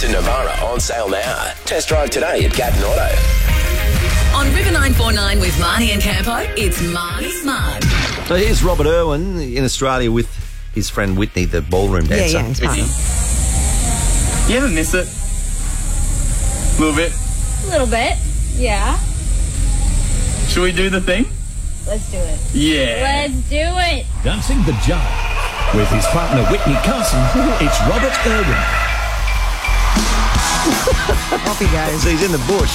Nissan Navara on sale now. Test drive today at Gatton Auto. On River 949 with Marnie and Campo, it's Marnie's Mart. So here's Robert Irwin in Australia with his friend Whitney, the ballroom dancer. Yeah, it's Whitney. You ever miss it? A little bit? A little bit, yeah. Should we do the thing? Let's do it. Yeah. Let's do it. Dancing the Jive with his partner Whitney Carson. It's Robert Irwin. Off he goes. So he's in the bush.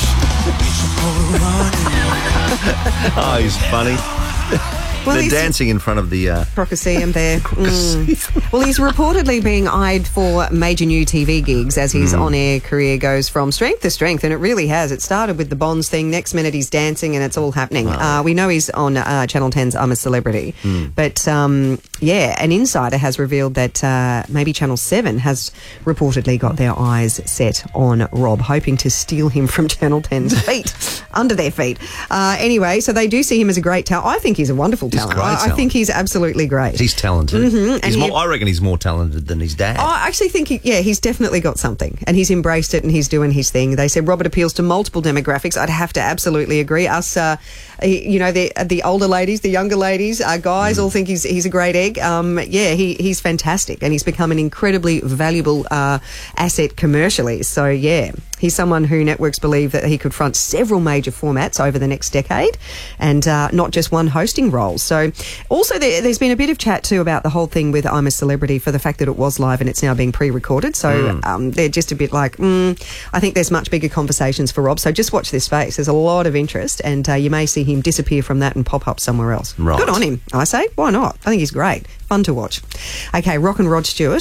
Oh, he's funny. Well, They're he's dancing in front of the... Crocosseum there. Well, he's reportedly being eyed for major new TV gigs as his on-air career goes from strength to strength, and it really has. It started with the Bonds thing. Next minute he's dancing and it's all happening. Wow. We know he's on Channel 10's I'm a Celebrity. But, an insider has revealed that maybe Channel 7 has reportedly got their eyes set on Rob, hoping to steal him from Channel 10's feet, under their feet. Anyway, so they do see him as a great talent. I think he's a wonderful talent. I think he's absolutely great. He's talented. And I reckon he's more talented than his dad. I actually think, he's definitely got something, and he's embraced it, and he's doing his thing. They said Robert appeals to multiple demographics. I'd have to absolutely agree. Us, the older ladies, the younger ladies, guys all think he's a great egg. He's fantastic, and he's become an incredibly valuable asset commercially. So, he's someone who networks believe that he could front several major formats over the next decade, and not just one hosting role. So, also there's been a bit of chat too about the whole thing with I'm a Celebrity, for the fact that it was live and it's now being pre-recorded. So they're just a bit like, I think there's much bigger conversations for Rob. So just watch this space. There's a lot of interest, and you may see him disappear from that and pop up somewhere else. Right. Good on him, I say. Why not? I think he's great. Fun to watch. Okay, Rock and Rod Stewart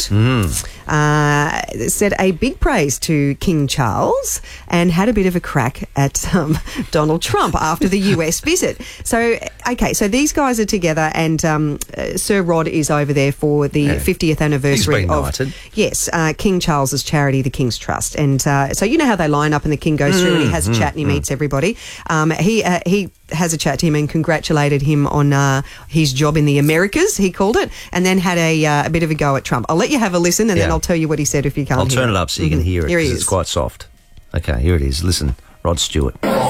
said a big praise to King Charles and had a bit of a crack at Donald Trump after the US visit. So these guys are together, and Sir Rod is over there for the 50th anniversary He's been knighted. Yes, King Charles's charity, the King's Trust. And so you know how they line up and the King goes through and he has a chat and he meets everybody. He has a chat to him and congratulated him on his job in the Americas, he called it, and then had a bit of a go at Trump. I'll let you have a listen, and then I'll tell you what he said if you can't hear I'll turn it up so you can hear it, Here he because is. it's quite soft. Okay, here it is. Listen, Rod Stewart.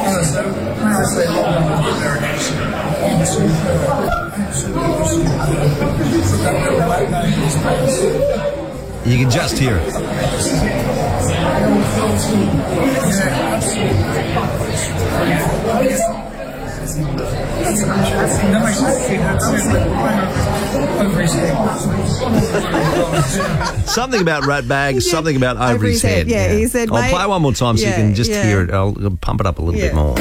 You can just hear it. Something about rat bags, something about over his head. Yeah, he said, I'll play it one more time so you can just hear it. I'll pump it up a little bit more.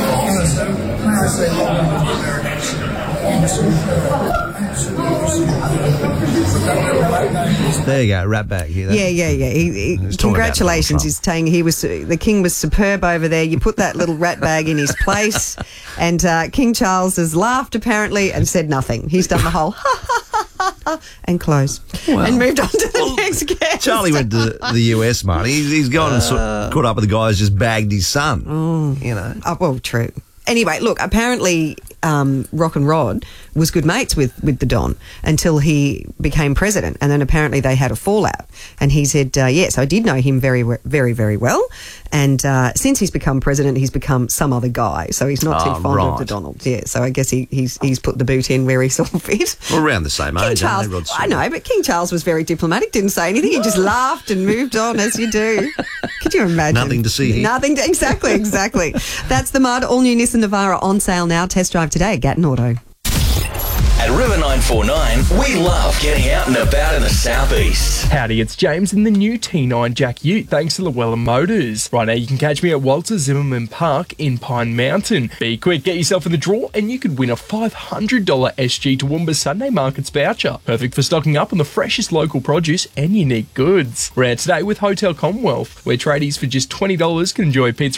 There you go, rat bag. Hear that? Yeah. Congratulations. He's saying the King was superb over there. You put that little rat bag in his place, and King Charles has laughed apparently and said nothing. He's done the whole and closed and moved on to the next guest. Charlie went to the US, man. He's gone and caught up with the guy who's just bagged his son. You know. Oh, well, true. Anyway, look, apparently Rock and Rod was good mates with the Don until he became president, and then apparently they had a fallout. And he said, yes, I did know him very, very, very well, and since he's become president, he's become some other guy, so he's not too fond of the Donald. Yeah, so I guess he's put the boot in where he saw fit. We're around the same age, Charles, aren't they, Rod? I know, but King Charles was very diplomatic, didn't say anything. He just laughed and moved on, as you do. Could you imagine? Nothing to see here. Nothing. Exactly. That's the Mud. All new Nissan Navara on sale now. Test drive today at Gatton Auto. At River 949, we love getting out and about in the southeast. Howdy, it's James in the new T9 Jack Ute, thanks to Llewellyn Motors. Right now you can catch me at Walter Zimmerman Park in Pine Mountain. Be quick, get yourself in the draw and you could win a $500 SG Toowoomba Sunday Markets voucher. Perfect for stocking up on the freshest local produce and unique goods. We're out today with Hotel Commonwealth, where tradies for just $20 can enjoy pizza